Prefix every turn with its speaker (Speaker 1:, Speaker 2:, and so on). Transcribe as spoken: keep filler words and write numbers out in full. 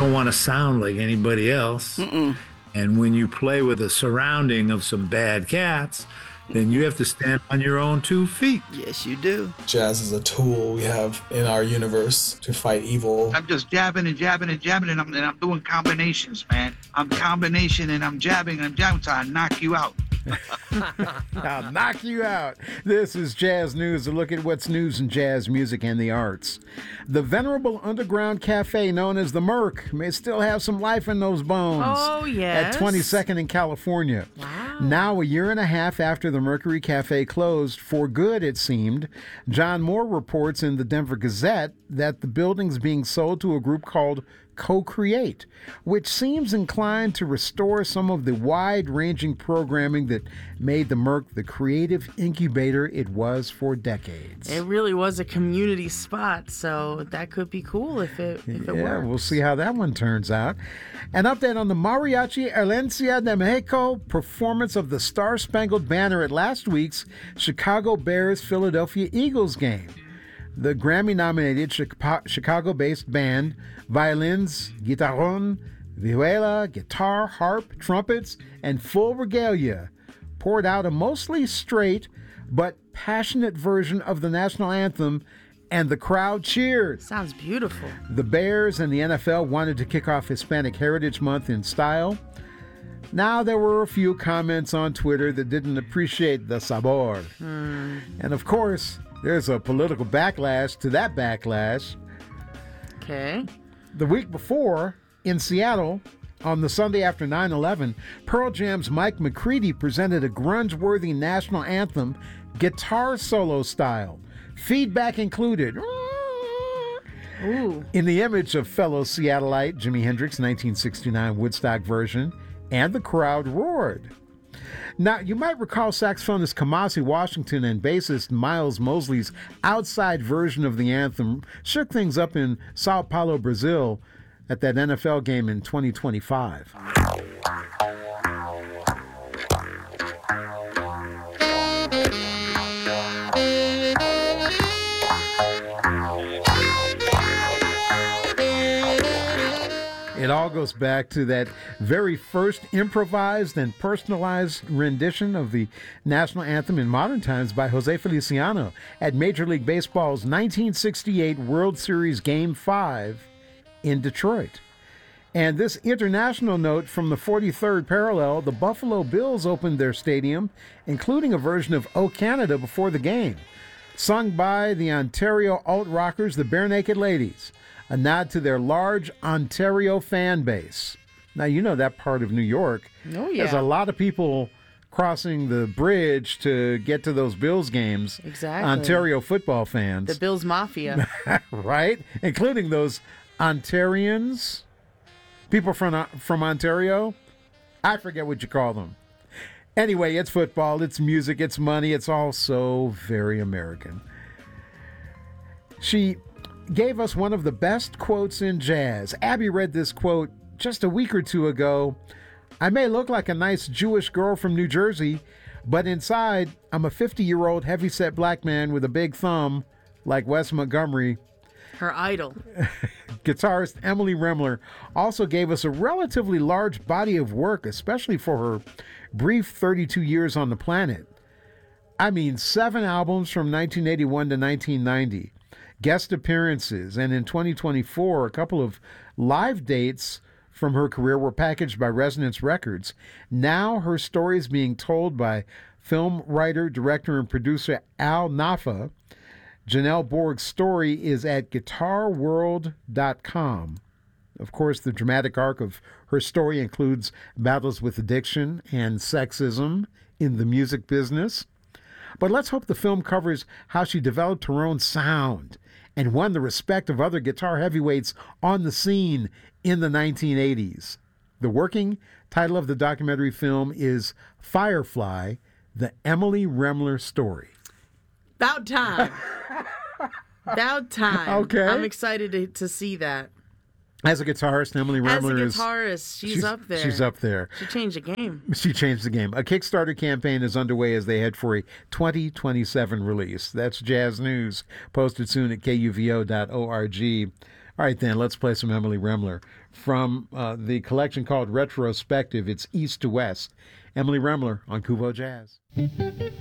Speaker 1: don't want to sound like anybody else.
Speaker 2: Mm-mm.
Speaker 1: And when you play with a surrounding of some bad cats, then you have to stand on your own two feet.
Speaker 2: Yes, you do.
Speaker 3: Jazz is a tool we have in our universe to fight evil.
Speaker 4: I'm just jabbing and jabbing and jabbing, and I'm, and I'm doing combinations, man. I'm combination and I'm jabbing and I'm jabbing till I knock you out.
Speaker 5: I'll knock you out. This is Jazz News, a look at what's news in jazz music and the arts. The venerable underground cafe known as the Merc may still have some life in those bones.
Speaker 6: Oh, yes.
Speaker 5: At twenty-second in California.
Speaker 6: Wow.
Speaker 5: Now, a year and a half after the Mercury Cafe closed, for good it seemed, John Moore reports in the Denver Gazette that the building's being sold to a group called Co-Create, which seems inclined to restore some of the wide-ranging programming that made the Merc the creative incubator it was for decades.
Speaker 6: It really was a community spot, so that could be cool if it if it
Speaker 5: Yeah,
Speaker 6: works.
Speaker 5: we'll see how that one turns out. An update on the Mariachi Herencia de Mexico performance of the Star Spangled Banner at last week's Chicago Bears-Philadelphia Eagles game. The Grammy-nominated Chicago-based band, violins, guitarron, viola, guitar, harp, trumpets, and full regalia, poured out a mostly straight but passionate version of the national anthem, and the crowd cheered.
Speaker 6: Sounds beautiful.
Speaker 5: The Bears and the N F L wanted to kick off Hispanic Heritage Month in style. Now, there were a few comments on Twitter that didn't appreciate the sabor.
Speaker 6: Mm.
Speaker 5: And of course, there's a political backlash to that backlash.
Speaker 6: Okay.
Speaker 5: The week before, in Seattle, on the Sunday after nine eleven, Pearl Jam's Mike McCready presented a grunge-worthy national anthem, guitar solo style. Feedback included.
Speaker 6: Ooh.
Speaker 5: In the image of fellow Seattleite Jimi Hendrix' nineteen sixty-nine Woodstock version, and the crowd roared. Now, you might recall saxophonist Kamasi Washington and bassist Miles Mosley's outside version of the anthem shook things up in Sao Paulo, Brazil, at that N F L game in twenty twenty-five. It all goes back to that very first improvised and personalized rendition of the national anthem in modern times by Jose Feliciano at Major League Baseball's nineteen sixty-eight World Series Game five in Detroit. And this international note from the forty-third parallel, the Buffalo Bills opened their stadium, including a version of O Canada before the game, sung by the Ontario alt-rockers, the Bare Naked Ladies, a nod to their large Ontario fan base. Now, you know that part of New York.
Speaker 6: Oh, yeah.
Speaker 5: There's a lot of people crossing the bridge to get to those Bills games.
Speaker 6: Exactly.
Speaker 5: Ontario football fans.
Speaker 6: The Bills Mafia.
Speaker 5: Right? Including those Ontarians, people from, from Ontario. I forget what you call them. Anyway, it's football, it's music, it's money. It's all so very American. She gave us one of the best quotes in jazz. Abby read this quote just a week or two ago. I may look like a nice Jewish girl from New Jersey, but inside, I'm a fifty-year-old heavyset black man with a big thumb like Wes Montgomery.
Speaker 6: Her idol.
Speaker 5: Guitarist Emily Remler also gave us a relatively large body of work, especially for her brief thirty-two years on the planet. I mean, seven albums from nineteen eighty-one to nineteen ninety. Guest appearances, and in twenty twenty-four, a couple of live dates from her career were packaged by Resonance Records. Now her story is being told by film writer, director, and producer Al Nafa. Janelle Borg's story is at guitar world dot com. Of course, the dramatic arc of her story includes battles with addiction and sexism in the music business. But let's hope the film covers how she developed her own sound and won the respect of other guitar heavyweights on the scene in the nineteen eighties. The working title of the documentary film is Firefly, The Emily Remler Story.
Speaker 6: About time. About time.
Speaker 5: Okay.
Speaker 6: I'm excited to, to see that.
Speaker 5: As a guitarist, Emily Remler
Speaker 6: As a
Speaker 5: is...
Speaker 6: guitarist, she's,
Speaker 5: she's
Speaker 6: up there.
Speaker 5: She's up there.
Speaker 6: She changed the game.
Speaker 5: She changed the game. A Kickstarter campaign is underway as they head for a twenty twenty-seven release. That's Jazz News, posted soon at K U V O dot org. All right, then, let's play some Emily Remler. From uh, the collection called Retrospective, it's East to West. Emily Remler on Kuvo Jazz.